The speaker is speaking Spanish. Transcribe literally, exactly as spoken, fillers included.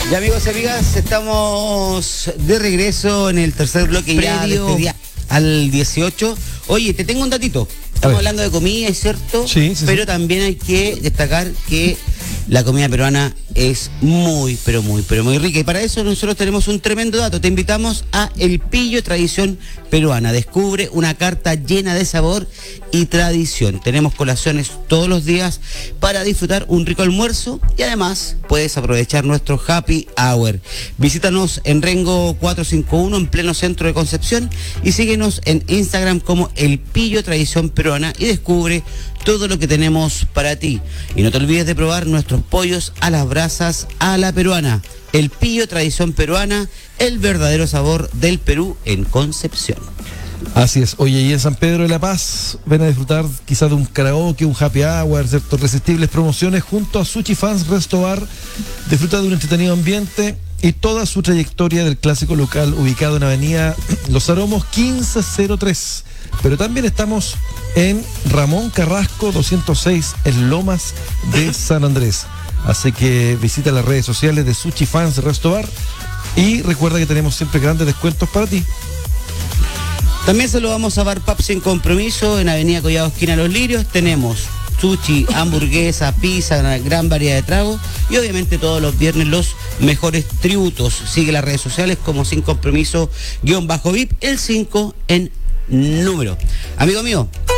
Ya, amigos y amigas, estamos de regreso en el tercer bloque ya de este día al dieciocho. Oye, te tengo un datito. Estamos hablando de comida, es cierto, sí, sí, pero sí. también hay que destacar que la comida peruana es muy, pero muy, pero muy rica. Y para eso nosotros tenemos un tremendo dato. Te invitamos a El Pillo Tradición Peruana. Descubre una carta llena de sabor y tradición. Tenemos colaciones todos los días para disfrutar un rico almuerzo y además puedes aprovechar nuestro Happy Hour. Visítanos en Rengo cuatrocientos cincuenta y uno en pleno centro de Concepción y síguenos en Instagram como El Pillo Tradición Peruana y descubre todo lo que tenemos para ti. Y no te olvides de probar nuestros pollos a las brasas a la peruana. El Pillo Tradición Peruana, el verdadero sabor del Perú en Concepción. Así es. Oye, y en San Pedro de la Paz, ven a disfrutar quizás de un karaoke, un happy hour, ¿cierto? Irresistibles promociones junto a Sushi Fans Resto Bar. Disfruta de un entretenido ambiente y toda su trayectoria del clásico local ubicado en Avenida Los Aromos quince cero tres. Pero también estamos en Ramón Carrasco doscientos seis en Lomas de San Andrés. Así que visita las redes sociales de Sushi Fans Resto Bar y recuerda que tenemos siempre grandes descuentos para ti. También saludamos a Bar Pub Sin Compromiso en Avenida Collado Esquina Los Lirios. Tenemos sushi, hamburguesa, pizza, una gran variedad de tragos y obviamente todos los viernes los mejores tributos. Sigue las redes sociales como Sin Compromiso guión bajo V I P, el cinco en número. Amigo mío,